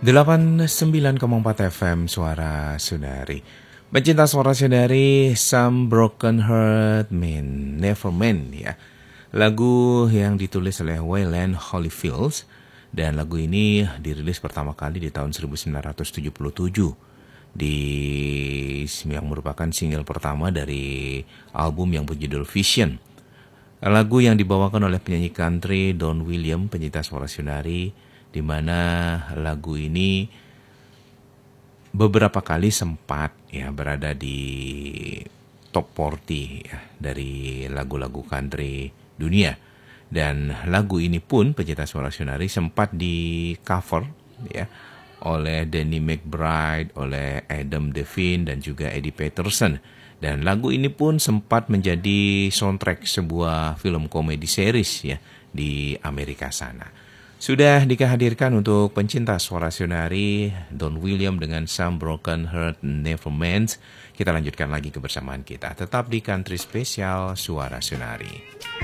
89,4 FM Suara Sundari. Pencinta Suara Sundari, Some Broken Heart Men Never Meant ya. Lagu yang ditulis oleh Waylon Holyfield dan lagu ini dirilis pertama kali di tahun 1977 yang merupakan single pertama dari album yang berjudul Vision. Lagu yang dibawakan oleh penyanyi country Don William, pencinta Suara Sundari, di mana lagu ini beberapa kali sempat ya berada di top 40 ya, dari lagu-lagu country dunia. Dan lagu ini pun pencinta Suara Sundari sempat di cover ya oleh Danny McBride, oleh Adam Devine dan juga Eddie Peterson. Dan lagu ini pun sempat menjadi soundtrack sebuah film komedi series ya di Amerika sana. Sudah dikehadirkan untuk pencinta Suara Sundari, Don William dengan Some Broken Heart Never Meant. Kita lanjutkan lagi kebersamaan kita. Tetap di Country Spesial Suara Sundari.